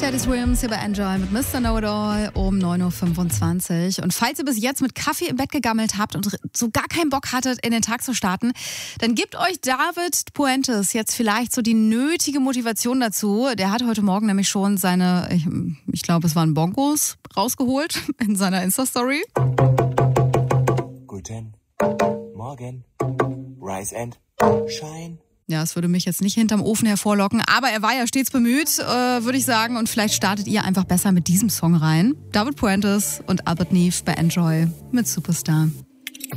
Teddy Swims hier bei Enjoy mit Mr. Know-It-All um 9.25 Uhr. Und falls ihr bis jetzt mit Kaffee im Bett gegammelt habt und so gar keinen Bock hattet, in den Tag zu starten, dann gibt euch David Puentes jetzt vielleicht so die nötige Motivation dazu. Der hat heute Morgen nämlich schon seine, ich glaube, es waren Bongos rausgeholt in seiner Insta-Story. Guten Morgen, rise and shine. Ja, es würde mich jetzt nicht hinterm Ofen hervorlocken, aber er war ja stets bemüht, würde ich sagen. Und vielleicht startet ihr einfach besser mit diesem Song rein. David Puentes und Albert Neve bei Enjoy mit Superstar.